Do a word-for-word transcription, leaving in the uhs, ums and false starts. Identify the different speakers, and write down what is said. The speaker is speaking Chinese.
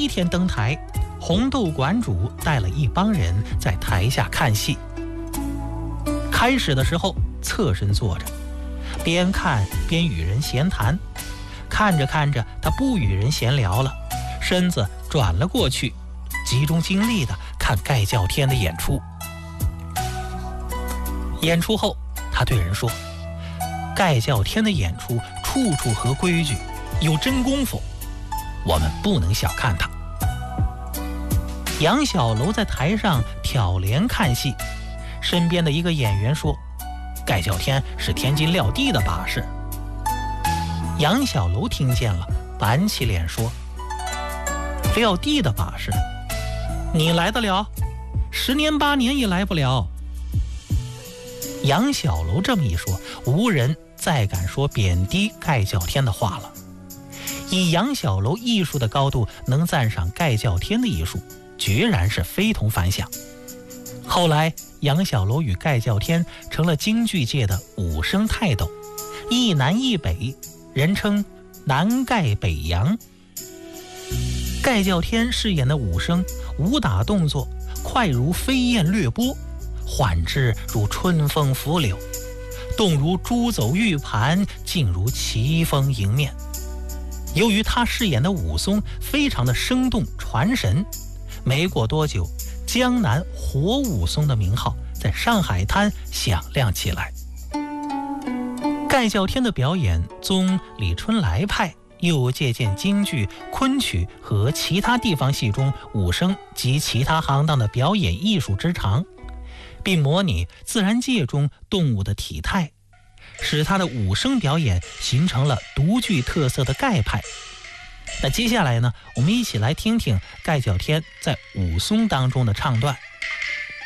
Speaker 1: 一天登台，红豆馆主带了一帮人在台下看戏。开始的时候侧身坐着，边看边与人闲谈，看着看着他不与人闲聊了，身子转了过去，集中精力地看盖叫天的演出。演出后他对人说，盖叫天的演出处处合规矩，有真功夫，我们不能小看他。杨小楼在台上挑帘看戏，身边的一个演员说，盖叫天是天津撂地的把式。杨小楼听见了，板起脸说，撂地的把式，你来得了？十年八年也来不了。杨小楼这么一说，无人再敢说贬低盖叫天的话了。以杨小楼艺术的高度，能赞赏盖叫天的艺术，决然是非同凡响。后来杨小楼与盖叫天成了京剧界的武生泰斗，一南一北，人称南盖北杨。盖叫天饰演的武生，武打动作快如飞燕掠波，缓至如春风拂柳，动如珠走玉盘，静如奇峰迎面。由于他饰演的武松非常的生动传神，没过多久，江南活武松的名号在上海滩响亮起来。盖叫天的表演宗李春来派，又借鉴京剧、昆曲和其他地方戏中武生及其他行当的表演艺术之长，并模拟自然界中动物的体态，使他的武生表演形成了独具特色的盖派。那接下来呢，我们一起来听听盖叫天在武松当中的唱段。